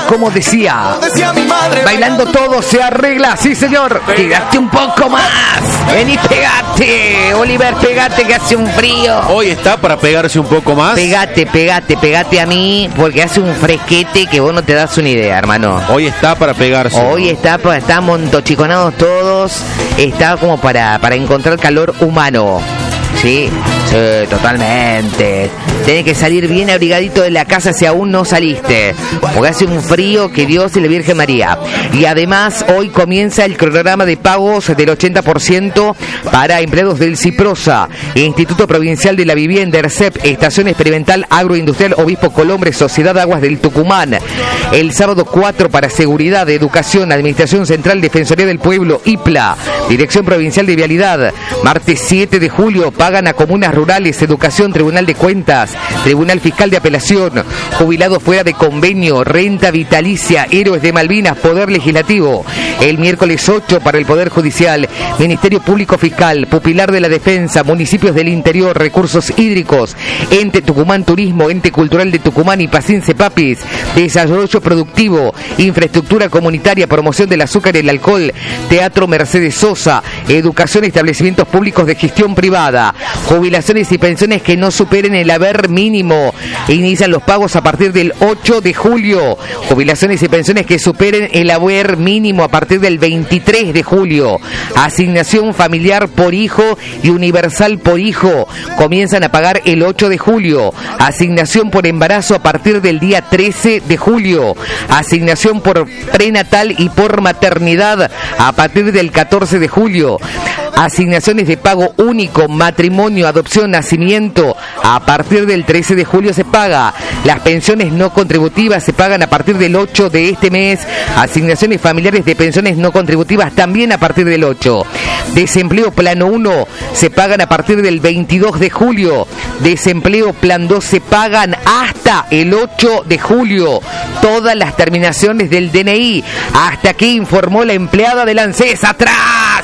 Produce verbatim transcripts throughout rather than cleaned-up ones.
como decía, bailando todo se arregla, sí señor. Pegate un poco más. Vení, pegate. Oliver, pegate que hace un frío. Hoy está para pegarse un poco más. Pegate, pegate, pegate a mí, porque hace un fresquete que vos no te das una idea, hermano. Hoy está para pegarse. Hoy está, estamos montochiconados todos. Está como para, para encontrar calor humano. Sí, sí, totalmente. Tenés que salir bien abrigadito de la casa si aún no saliste, porque hace un frío que Dios y la Virgen María. Y además hoy comienza el cronograma de pagos del ochenta por ciento para empleados del CIPROSA, Instituto Provincial de la Vivienda, ERCEP, Estación Experimental Agroindustrial Obispo Colombre, Sociedad de Aguas del Tucumán. El sábado cuatro para Seguridad, Educación, Administración Central, Defensoría del Pueblo, I P L A, Dirección Provincial de Vialidad. Martes siete de julio, pagan a comunas rurales, Educación, Tribunal de Cuentas, Tribunal Fiscal de Apelación, jubilados fuera de convenio, renta vitalicia, héroes de Malvinas, Poder Legislativo. El miércoles ocho para el Poder Judicial, Ministerio Público Fiscal, Pupilar de la Defensa, Municipios del Interior, Recursos Hídricos, Ente Tucumán Turismo, Ente Cultural de Tucumán y Pacín Cepapis, Desarrollo Productivo, Infraestructura Comunitaria, Promoción del Azúcar y el Alcohol, Teatro Mercedes Sosa, Educación, Establecimientos Públicos de Gestión Privada. Jubilaciones y pensiones que no superen el haber mínimo. Inician los pagos a partir del ocho de julio. Jubilaciones y pensiones que superen el haber mínimo a partir del veintitrés de julio. Asignación familiar por hijo y universal por hijo comienzan a pagar el ocho de julio. Asignación por embarazo a partir del día trece de julio. Asignación por prenatal y por maternidad a partir del catorce de julio. Asignaciones de pago único, matrimonio, adopción, nacimiento, a partir del trece de julio se paga. Las pensiones no contributivas se pagan a partir del ocho de este mes. Asignaciones familiares de pensiones no contributivas también a partir del ocho. Desempleo plano uno se pagan a partir del veintidós de julio. Desempleo plan dos se pagan hasta el ocho de julio. Todas las terminaciones del D N I. Hasta aquí informó la empleada del ANSES. ¡Atrás!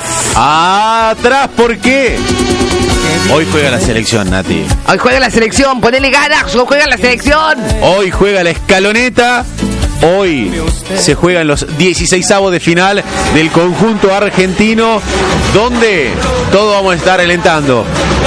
¡Atrás! ¿Por qué? Hoy juega la selección, Nati. Hoy juega la selección, ponele ganas, hoy juega la selección. Hoy juega la escaloneta. Hoy se juegan los dieciseisavos de final del conjunto argentino, donde todos vamos a estar alentando,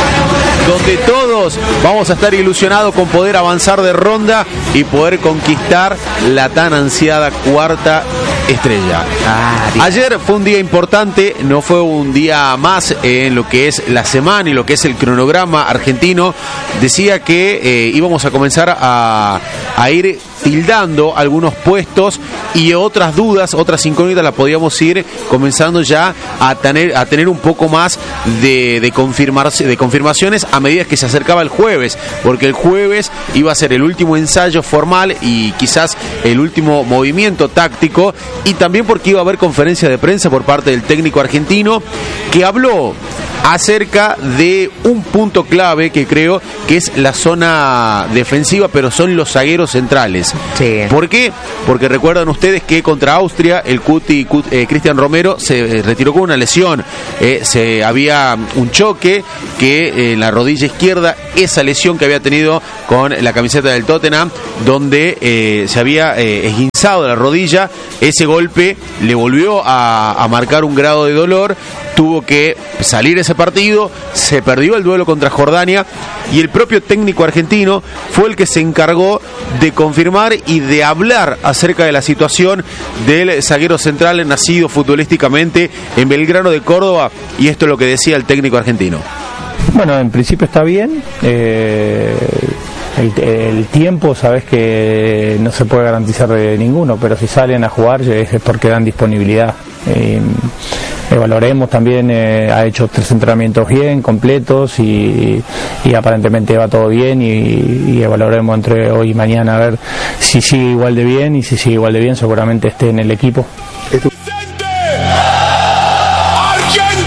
donde todos vamos a estar ilusionados con poder avanzar de ronda y poder conquistar la tan ansiada cuarta estrella. Ah, ayer fue un día importante, no fue un día más en lo que es la semana y lo que es el cronograma argentino. Decía que eh, íbamos a comenzar a, a ir tildando algunos puestos y otras dudas, otras incógnitas las podíamos ir comenzando ya a tener, a tener un poco más de, de, confirmarse, de confirmaciones a medida que se acercaba el jueves, porque el jueves iba a ser el último ensayo formal y quizás el último movimiento táctico, y también porque iba a haber conferencia de prensa por parte del técnico argentino, que habló acerca de un punto clave que creo que es la zona defensiva, pero son los zagueros centrales. Sí. ¿Por qué? Porque recuerdan ustedes que contra Austria el Cuti, Cuti eh, Cristian Romero se eh, retiró con una lesión. Eh, se había un choque que eh, en la rodilla izquierda, esa lesión que había tenido con la camiseta del Tottenham, donde eh, se había eh, esguinzado la rodilla, ese golpe le volvió a, a marcar un grado de dolor. Tuvo que salir ese partido, se perdió el duelo contra Jordania y el propio técnico argentino fue el que se encargó de confirmar y de hablar acerca de la situación del zaguero central nacido futbolísticamente en Belgrano de Córdoba, y esto es lo que decía el técnico argentino. Bueno, en principio está bien. Eh... El, el tiempo, sabes que no se puede garantizar de ninguno, pero si salen a jugar es porque dan disponibilidad. Eh, evaluaremos también, eh, ha hecho tres entrenamientos bien, completos, y, y aparentemente va todo bien, y, y evaluaremos entre hoy y mañana a ver si sigue igual de bien, y si sigue igual de bien seguramente esté en el equipo.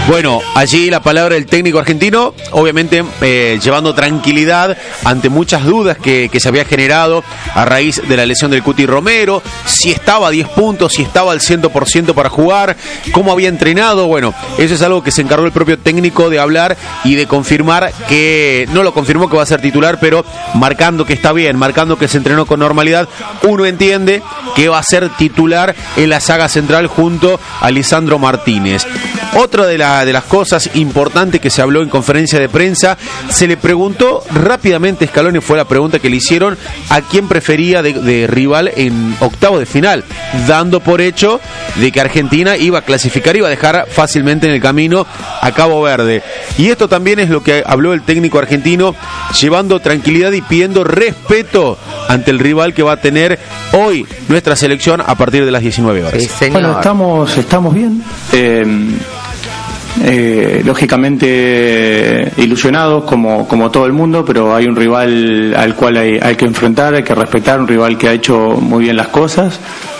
Bueno, allí la palabra del técnico argentino, obviamente eh, llevando tranquilidad ante muchas dudas que, que se había generado a raíz de la lesión del Cuti Romero, si estaba a diez puntos, si estaba al cien por ciento para jugar, cómo había entrenado. Bueno, eso es algo que se encargó el propio técnico de hablar y de confirmar que, no lo confirmó que va a ser titular, pero marcando que está bien, marcando que se entrenó con normalidad, uno entiende que va a ser titular en la saga central junto a Lisandro Martínez. Otra de, la, de las cosas importantes que se habló en conferencia de prensa, se le preguntó rápidamente a Scaloni, fue la pregunta que le hicieron, a quién prefería de, de rival en octavo de final, dando por hecho de que Argentina iba a clasificar, iba a dejar fácilmente en el camino a Cabo Verde. Y esto también es lo que habló el técnico argentino, llevando tranquilidad y pidiendo respeto ante el rival que va a tener hoy nuestra selección a partir de las diecinueve horas. Sí, señor. Bueno, estamos, estamos bien. Eh, eh, lógicamente ilusionados como, como todo el mundo, pero hay un rival al cual hay, hay que enfrentar, hay que respetar, un rival que ha hecho muy bien las cosas.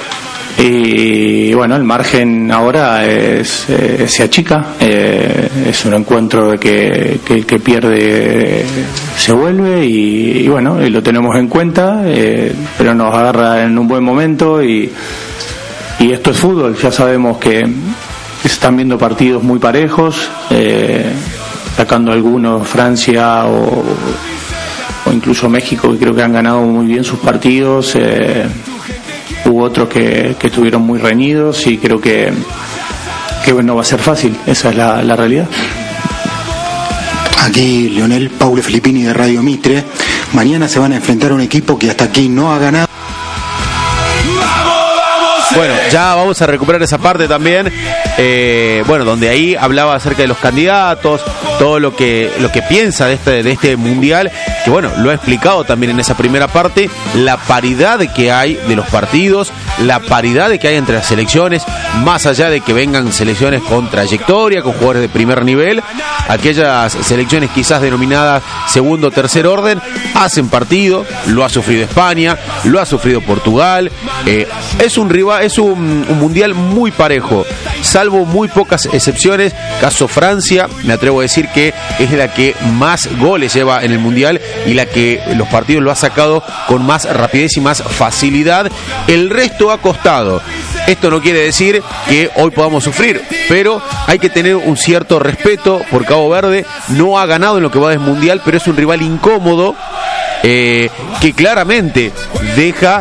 Y bueno, el margen ahora es, eh, se achica, eh, es un encuentro de que, que el que pierde se vuelve y, y bueno, y lo tenemos en cuenta, eh, pero nos agarra en un buen momento y, y esto es fútbol. Ya sabemos que se están viendo partidos muy parejos, eh, sacando algunos Francia o, o incluso México, que creo que han ganado muy bien sus partidos. eh, Hubo otros que, que estuvieron muy reñidos y creo que, que no va a ser fácil, esa es la, la realidad. Aquí Leonel Paulo Filippini de Radio Mitre. Mañana se van a enfrentar a un equipo que hasta aquí no ha ganado. Bueno, ya vamos a recuperar esa parte también, eh, bueno, donde ahí hablaba acerca de los candidatos, todo lo que lo que piensa de este de este mundial, que bueno, lo ha explicado también en esa primera parte, la paridad que hay de los partidos, la paridad que hay entre las selecciones, más allá de que vengan selecciones con trayectoria, con jugadores de primer nivel, aquellas selecciones quizás denominadas segundo o tercer orden, hacen partido, lo ha sufrido España, lo ha sufrido Portugal, eh, es un rival, es un, un mundial muy parejo, salvo muy pocas excepciones, caso Francia, me atrevo a decir que es la que más goles lleva en el mundial y la que los partidos lo ha sacado con más rapidez y más facilidad, el resto ha costado. Esto no quiere decir que hoy podamos sufrir, pero hay que tener un cierto respeto por Cabo Verde. No ha ganado en lo que va del mundial, pero es un rival incómodo, eh, que claramente deja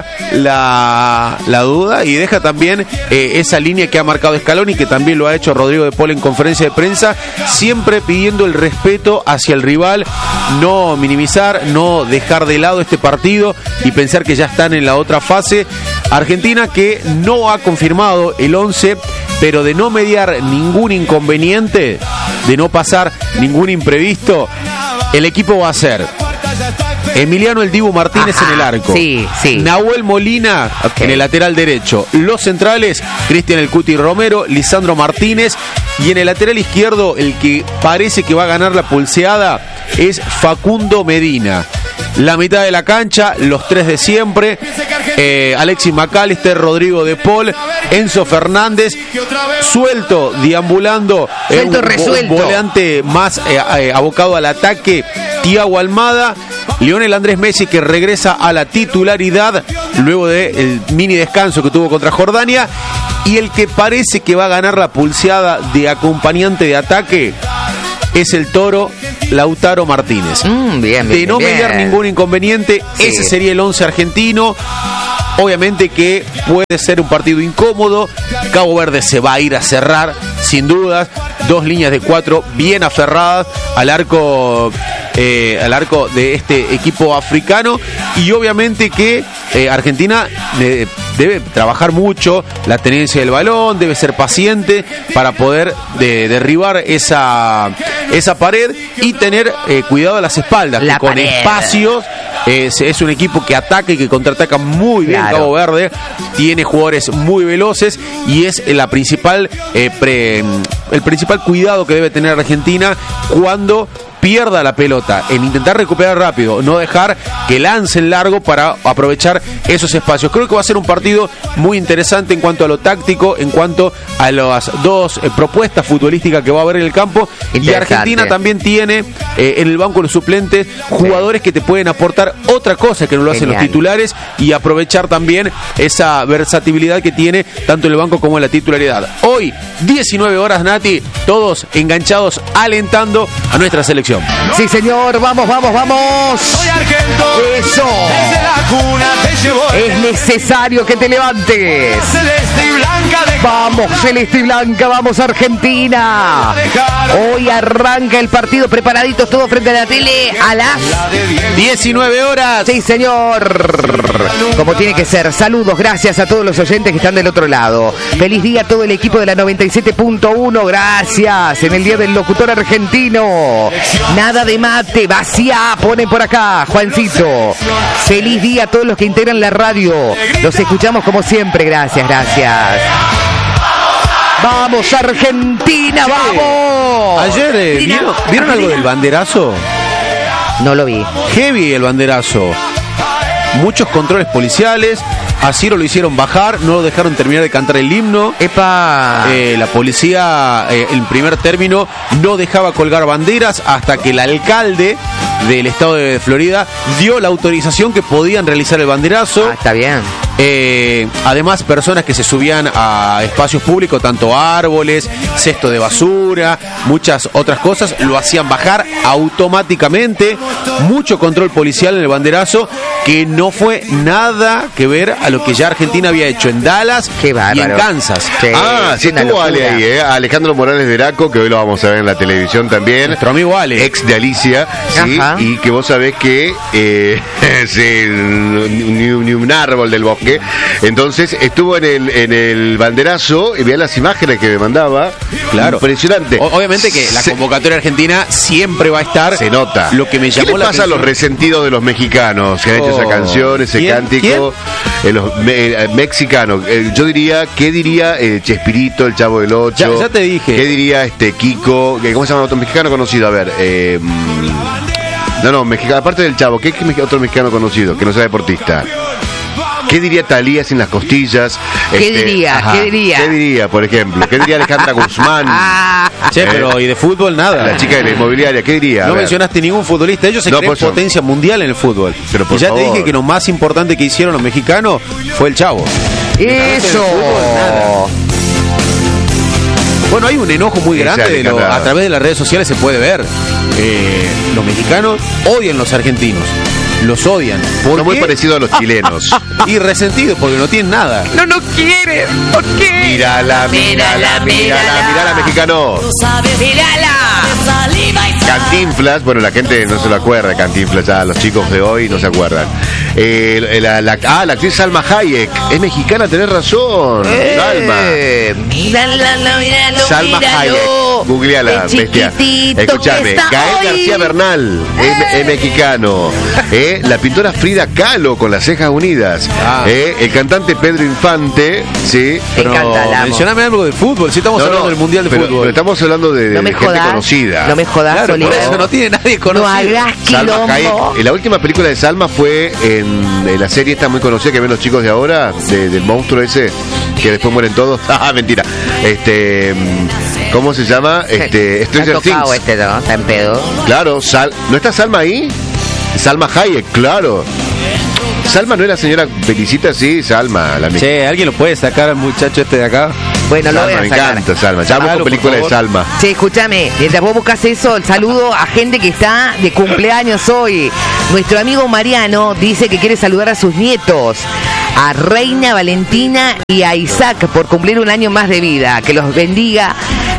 la, la duda y deja también eh, esa línea que ha marcado Scaloni, que también lo ha hecho Rodrigo de Paul en conferencia de prensa, siempre pidiendo el respeto hacia el rival, no minimizar, no dejar de lado este partido y pensar que ya están en la otra fase. Argentina que no ha confirmado el once, pero de no mediar ningún inconveniente, de no pasar ningún imprevisto, el equipo va a ser Emiliano El Dibu Martínez Ajá, en el arco, sí, sí. Nahuel Molina Okay. en el lateral derecho, los centrales Cristian El Cuti Romero, Lisandro Martínez, y en el lateral izquierdo el que parece que va a ganar la pulseada es Facundo Medina. La mitad de la cancha, los tres de siempre, eh, Alexis McAllister, Rodrigo de Paul, Enzo Fernández, suelto, deambulando, eh, Suelto, un, resuelto. un volante más eh, eh, abocado al ataque, Thiago Almada, Lionel Andrés Messi, que regresa a la titularidad luego del mini descanso que tuvo contra Jordania, y el que parece que va a ganar la pulseada de acompañante de ataque es el Toro Lautaro Martínez. Mm, bien, bien, de no bien, mediar bien. ningún inconveniente, Sí. ese sería el once argentino. Obviamente que puede ser un partido incómodo. Cabo Verde se va a ir a cerrar, sin dudas. Dos líneas de cuatro bien aferradas al arco, eh, al arco de este equipo africano. Y obviamente que eh, Argentina eh, debe trabajar mucho la tenencia del balón, debe ser paciente para poder de, derribar esa, esa pared y tener eh, cuidado a las espaldas, La que con pared. espacios. Es, es un equipo que ataca y que contraataca muy bien. Claro. Cabo Verde tiene jugadores muy veloces y es la principal eh, pre, el principal cuidado que debe tener Argentina cuando pierda la pelota, en intentar recuperar rápido, no dejar que lancen largo para aprovechar esos espacios. Creo que va a ser un partido muy interesante en cuanto a lo táctico, en cuanto a las dos eh, propuestas futbolísticas que va a haber en el campo. Y Argentina también tiene eh, en el banco de los suplentes jugadores que te pueden aportar otra cosa que no lo hacen Genial. Los titulares, y aprovechar también esa versatilidad que tiene tanto en el banco como en la titularidad. Hoy, diecinueve horas, Nati, todos enganchados alentando a nuestra selección. Sí, señor, vamos, vamos, vamos. Soy argento. Eso. Desde la cuna te llevo. Es necesario que te levantes. Celeste y blanca de... Vamos, Celeste y Blanca, vamos Argentina. Hoy arranca el partido, preparaditos todos frente a la tele a las diecinueve horas. Sí, señor. Como tiene que ser. Saludos, gracias a todos los oyentes que están del otro lado. Feliz día a todo el equipo de la noventa y siete punto uno. Gracias. En el día del locutor argentino. Nada de mate, vacía. Ponen por acá, Juancito. Feliz día a todos los que integran la radio. Los escuchamos como siempre. Gracias, gracias. ¡Vamos, Argentina! ¡Vamos! Ayer, eh, ¿vieron, ¿vieron algo del banderazo? No lo vi. Heavy el banderazo. Muchos controles policiales. A Ciro lo hicieron bajar, no lo dejaron terminar de cantar el himno. ¡Epa! Eh, la policía, eh, en primer término, no dejaba colgar banderas hasta que el alcalde del estado de Florida dio la autorización que podían realizar el banderazo. Ah, está bien. Eh, además, personas que se subían a espacios públicos, tanto árboles, cesto de basura, muchas otras cosas, lo hacían bajar automáticamente. Mucho control policial en el banderazo, que no fue nada que ver a lo que ya Argentina había hecho en Dallas y en Kansas. Sí, ah, sí estuvo Ale ahí, ¿eh? Alejandro Morales de Eraco, que hoy lo vamos a ver en la televisión también. Nuestro amigo Ale. Ex de Alicia, sí, y que vos sabés que eh, es ni, ni un árbol del bosque. Entonces estuvo en el en el banderazo y vean las imágenes que me mandaba. Claro. Impresionante. O, obviamente que la convocatoria argentina siempre va a estar. Se nota. Lo que me llamó ¿Qué le la pasa atención? A los resentidos de los mexicanos que han hecho Oh. esa canción, ese ¿Quién? cántico? Eh, los me, eh, mexicanos. Eh, yo diría, ¿qué diría eh, Chespirito, el Chavo del Ocho? Ya, ya te dije. ¿Qué diría este Kiko? ¿Cómo se llama otro mexicano conocido? A ver, eh, no, no, mexicano, aparte del Chavo, ¿qué es otro mexicano conocido que no sea deportista? ¿Qué diría Talía sin las costillas? ¿Qué Este, diría? ajá. ¿Qué diría? ¿Qué diría, por ejemplo? ¿Qué diría Alejandra Guzmán? Che, Eh, pero ¿y de fútbol nada? La chica de la inmobiliaria, ¿qué diría? A No ver. mencionaste ningún futbolista. Ellos se No, creen por eso. potencia mundial en el fútbol. Pero por y ya favor. te dije que lo más importante que hicieron los mexicanos fue el Chavo. Eso. Bueno, hay un enojo muy Esa grande de lo- Alejandra. a través de las redes sociales se puede ver. Eh, los mexicanos odian a los argentinos. Los odian. ¿Por Son muy qué? parecidos a los chilenos. Y resentidos porque no tienen nada. No, no quiere. ¿Por qué? Mírala, mírala, mírala, mírala, mexicano. ¡Mírala! Cantinflas, bueno, la gente no se lo acuerda de Cantinflas, ya los chicos de hoy no se acuerdan. Eh, la, la- ah, la actriz Salma Hayek, es mexicana, tenés razón. Salma. Eh, mírala, míralo, Salma míralo. Hayek, googleala, Qué bestia. chiquitito Escúchame, que está Gael hoy. García Bernal es, es mexicano. Eh, la pintora Frida Kahlo con las cejas unidas. Ah. Eh, el cantante Pedro Infante, sí. Me encanta, la amo. mencioname algo de fútbol. Si estamos No, hablando no, del Mundial de pero, Fútbol. pero estamos hablando de, de No me gente jodas. conocida. No me jodas, Claro, por Oliver. eso no tiene nadie No conocido. hagas Salma quilombo. Hayek, la última película de Salma fue en, en la serie esta muy conocida que ven los chicos de ahora, de- del monstruo ese, que después mueren todos. Ah, mentira. Este, ¿cómo se llama? Este, Está Stranger tocado Things. este, ¿no? Está en pedo. Claro, Sal, ¿no está Salma ahí? Salma Hayek, claro. Salma no era señora Felicita, sí, Salma, la mi- Che, ¿alguien lo puede sacar al muchacho este de acá? Bueno, lo voy Salma, a me sacar. encanta Salma. Ya Sacalo, con por película de favor. Salma. Che, escúchame, mientras vos buscas eso, el saludo a gente que está de cumpleaños hoy. Nuestro amigo Mariano dice que quiere saludar a sus nietos, a Reina, Valentina y a Isaac por cumplir un año más de vida. Que los bendiga